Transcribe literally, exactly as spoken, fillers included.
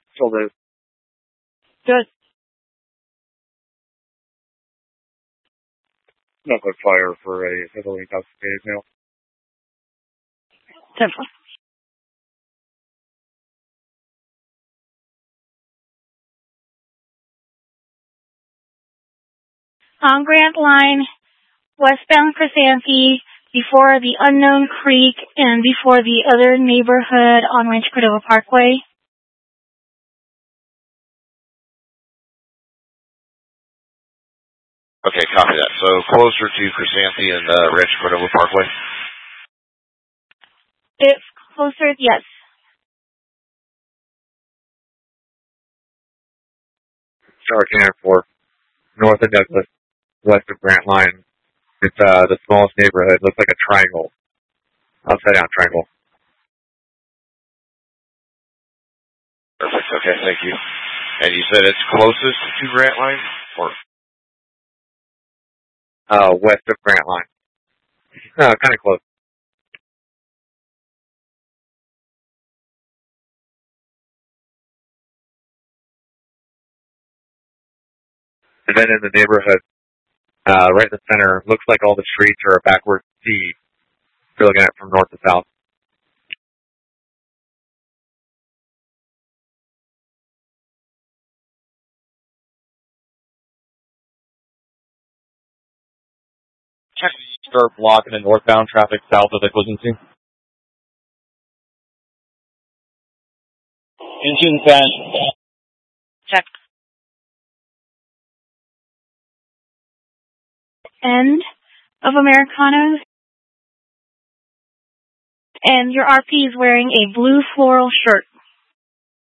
Still is. Good. No quick fire for a heavily intoxicated male. Simple. On Grant Line, westbound Chrysanthi, before the Unknown Creek, and before the other neighborhood on Rancho Cordova Parkway. Okay, copy that. So closer to Chrysanthi and uh, Rancho Cordova Parkway? It's closer, yes. Star Cannon four, north of Douglas, west of Grant Line. It's uh, the smallest neighborhood. Looks like a triangle. Upside down triangle. Perfect. Okay, thank you. And you said it's closest to Grant Line? Or? Uh, west of Grant Line. Uh, kind of close. And then in the neighborhood, uh, right in the center, looks like all the streets are a backward T. If you're looking at it from north to south. Check. Start blocking the northbound traffic south of Equivalency. Engine sent. Check. End of Americanos. And your R P is wearing a blue floral shirt.